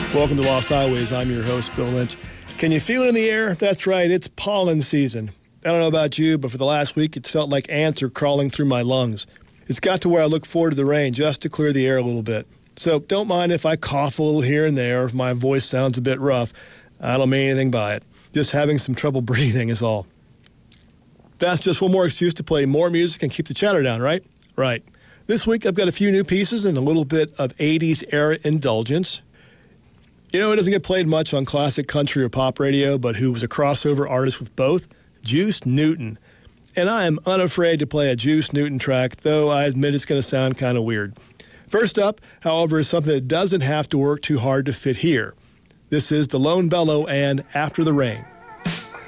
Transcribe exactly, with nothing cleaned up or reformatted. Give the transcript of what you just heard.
Welcome to Lost Highways. I'm your host, Bill Lynch. Can you feel it in the air? That's right, it's pollen season. I don't know about you, but for the last week, it's felt like ants are crawling through my lungs. It's got to where I look forward to the rain just to clear the air a little bit. So don't mind if I cough a little here and there, or if my voice sounds a bit rough. I don't mean anything by it. Just having some trouble breathing is all. That's just one more excuse to play more music and keep the chatter down, right? Right. This week, I've got a few new pieces and a little bit of eighties era indulgence. You know, it doesn't get played much on classic country or pop radio, but who was a crossover artist with both? Juice Newton. And I am unafraid to play a Juice Newton track, though I admit it's going to sound kind of weird. First up, however, is something that doesn't have to work too hard to fit here. This is the Lone Bellow and After the Rain.